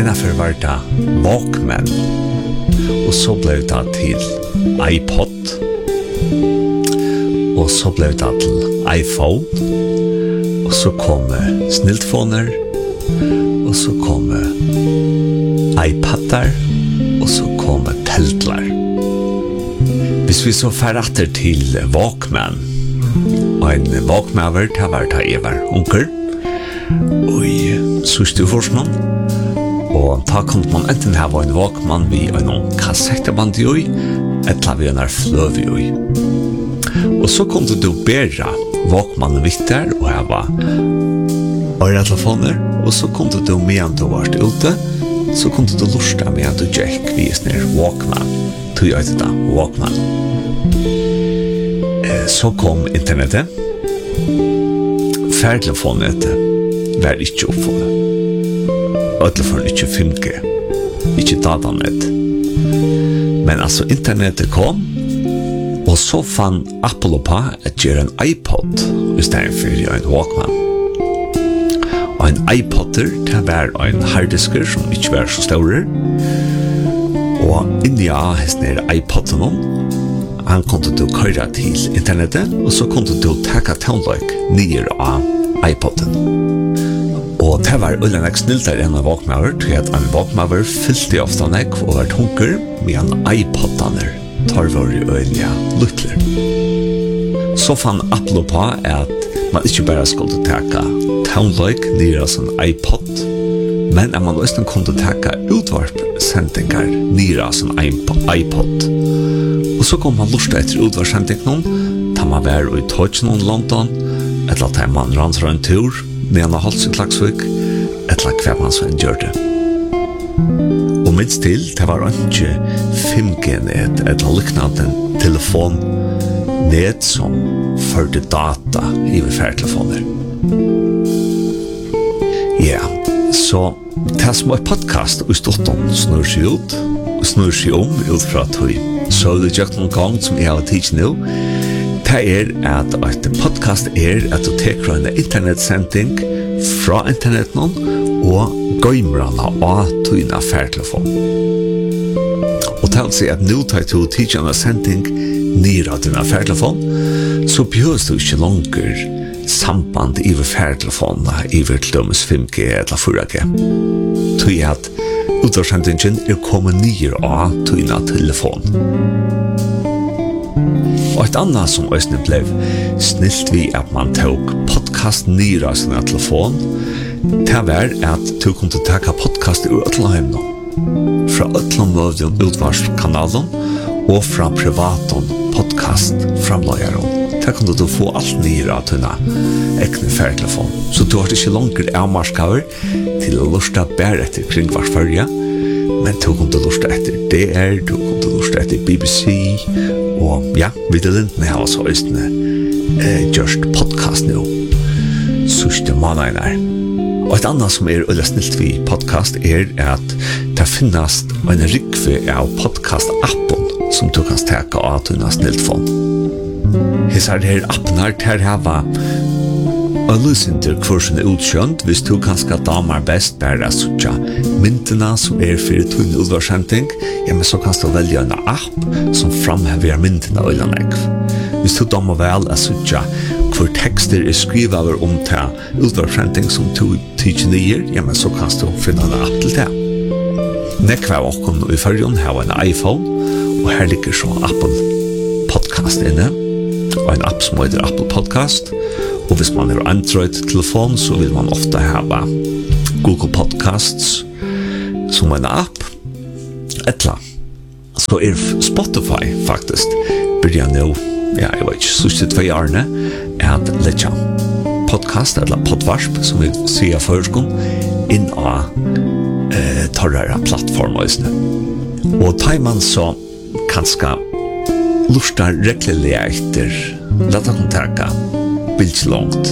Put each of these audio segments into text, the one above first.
Einafer var det Walkman, og så ble det til iPod, og så ble det til iPhone, og så kom sniltfoner, og så kom iPadar, og så kom teltlar. Hvis vi så ferrater til Walkman, og en Walkman det var da jeg var onkel, og i sørste forskning, og da kunne man enten ha en Walkman vi en kassetteband i, eller vi en fløv i. Og så kunne du bedre Walkman vitter, og jeg var øretelefoner, og så kunne du medan du var ute, så kunne du lusta medan du gikk vis ned Walkman. Tog jeg til da, Walkman. Så kom internettet. Færtelefonet var ikke oppfunnet. Øtelefonen ikke 5G. Ikke datanet. Men altså internettet kom, og så fann Apple på at gjøre en iPod i stedet for en Walkman. Og en iPodder, det var en harddisker som ikke var så større. Og inni av hesten iPodden, han kunne du køyre til internettet, og så kunne du takke townløk nye av iPodden. Og det var ulike sniltere enn en Walkman, til at en Walkman fylte ofte nek og var tunker, med en iPoddaner tar var i øyelige luttler. Så fann Apple på at man ikke bare skulle takke townløk nye av sin iPod, men at man også kunne takke utvarpsendingar nye av sin iPod. Og så kom man lusta etter utvarpsendingen, da man var i Tøtjen i London, eller at man rant en tur, med en halvt sin Klaksvik, eller hva man så enn gjør det. Og minst til, det var ikke 5G-net, eller liknande telefon-net som førte data i færtelefoner. Ja, så det som er podcast i Stockholm snur seg ut, og snur seg ut fra tog. Så det gjør noen gang som jeg har tidlig nå, det at et podcast at du teker en internetsending fra internetten og gøymrene av togene færtelefon. Og til å si at nå tar du tidlig en sending nere av dine færtelefon, så behøves du ikke langer samband i færtelefonene i til dømes 5G eller 4G. Tog at utvarsendingen kommet nere av togene telefon. Og et annet som også ble snilt vi at man tok podcast nere av sin telefon, det var at du kunne takke podcast ur Øtlandheim nå. Fra Øtlandmøvden utvarskanalen og fra privaten podcast-framløyeren. Der kunne du få alt nere av dine ekne færtelefon. Så du har ikke langer avmarskaver til å lusta bare etter kringvarsfølge, men du kunne lusta etter DR, du kunne lusta etter BBC, og ja, Viddelintene har også østene gjørst podcast nå. Sørste måneder. Og et annet som øyla snilt vi podcast at det finnes en rikve av podcast-appen som du kan steke av til en sniltfond. Hesar her appen her til hava og lysinter kursen utkjønt hvis du kanskje damer best bare suttja myntene som for tunn utvarsending, ja, men så kan du velge en app som framhever myntene og illanegg. Hvis du damer vel suttja hvor tekster skrivet over til utvarsending som du tykker nye, ja, men så kan du finne en app til det. Nekva av okken i fargen har en iPhone, og her ligger så appen podcast inne, og en app som heter Apple Podcast. Og hvis man har Android-telefon, så vil man ofte ha Google Podcasts som en app. Etla. Så Spotify faktisk begynner nå, ja, jeg vet ikke, siste 2 årene, at letja podcast, eller podvarsp, som vi sier førskom, inn av torrere plattformer. Og tar man så kanskje lustar rekkelig etter, la ta kontakta, bildt långt.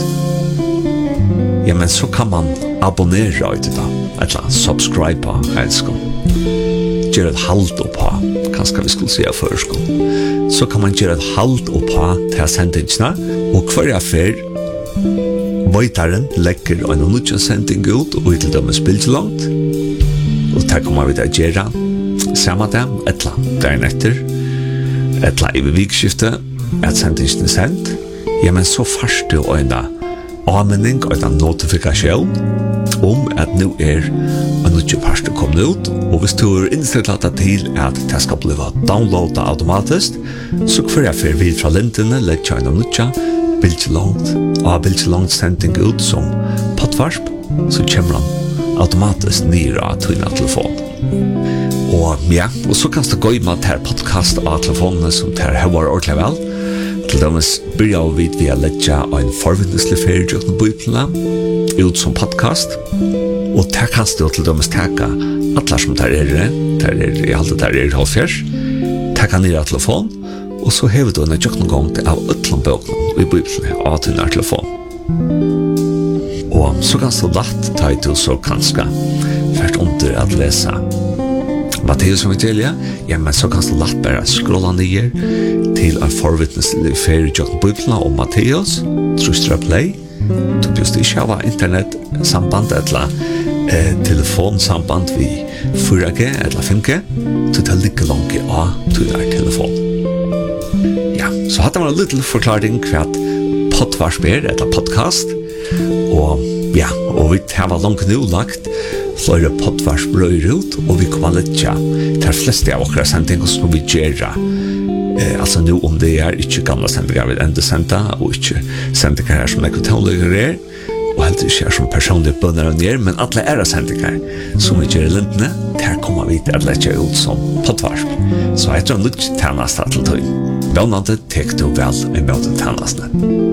Ja, men så kan man abonnera ut det, eller subscribe på elskom. Gjør et halt opp på, kanskje vi skulle si av førskom. Så kan man gjøre et halt opp på til sendingsene, og hver affær Vøytaren legger en nødja sending ut og til dømes bildt langt. det kommer vi til å gjøre samme dag, etla dagen etter, etla i vikskiftet, at sendingen er sendt. Ja, men så først du en anmenning og en notifikasjon at nå en nødvendig parst kommet ut, og hvis du innstilt til at det skal bli downloadet automatisk, så får jeg for vid fra lintene, lett kjønne nødvendig, bildelangt sending ut som poddvarsp, så kommer han automatisk nere av tøyne telefon. Og ja, og så kan du gå i med til podcast av telefonene som tar høyere ordentlig vel. Til dømes begynner vi via letja en forvindeslig ferie til bøyplene ut som podcast. Og der kan du til dømes teka alle som tar i alt det der halvfjers, teka nere av telefon, og så hever du en jøkken gang av utlånbøkene i bøyplene av tøyne telefon. Og så kan du lagt ta i til så kanskje først under at lese Matteus evangeliet, ja, men så kan du lagt bare scrolla ned til en forvittneslig ferie i Bibelen om Matteus, trustra play, du just ikke har internetsamband eller telefonsamband vi 4G eller 5G, du tar like langt av til telefon. Ja, så hadde man en liten forklaring hva poddvarsp eller podcast, og ja, og vi har langt nå lagt flere poddvarsp røyre ut, og vi kommer litt til fleste av okra sendinger som vi gjør. Altså nå om det ikke gamle sendinger vi enda senda, og ikke sendinger her som ekotonligere og helt ikke som personlige bønner og nere, men alle sendinger som vi gjør i lintene, der kommer vi til å lette ut som poddvarsp. Så jeg tror nok tjeneste til tøy. Vannende tek du vel i møten tjenestene.